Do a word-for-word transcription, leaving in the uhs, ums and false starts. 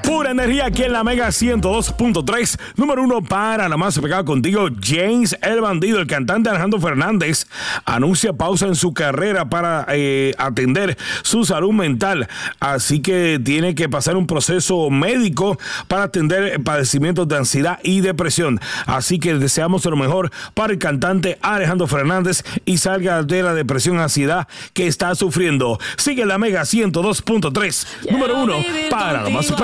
Pura energía aquí en la Mega ciento dos punto tres. Número uno para la más pegada contigo. James el Bandido, el cantante Alejandro Fernández, anuncia pausa en su carrera para eh, atender su salud mental. Así que tiene que pasar un proceso médico para atender padecimientos de ansiedad y depresión. Así que deseamos lo mejor para el cantante Alejandro Fernández y salga de la depresión, ansiedad que está sufriendo. Sigue la Mega ciento dos punto tres. Número uno para la más